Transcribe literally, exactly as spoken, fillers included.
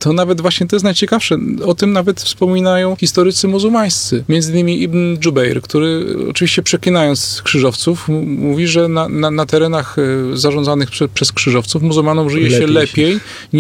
to nawet właśnie to jest najciekawsze. O tym nawet wspominają historycy muzułmańscy. Między innymi Ibn Dżubeir, który oczywiście przeklinając krzyżowców, m- mówi, że na, na, na terenach e, zarządzanych prze, przez krzyżowców muzułmanom żyje się Lepiej się. lepiej